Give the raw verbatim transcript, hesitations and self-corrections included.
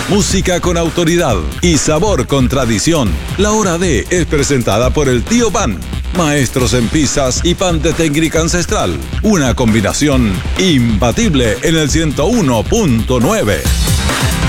música con autoridad y sabor con tradición. La Hora D es presentada por el Tío Pan, maestros en pizzas y pan de técnica ancestral. Una combinación imbatible en el ciento uno punto nueve.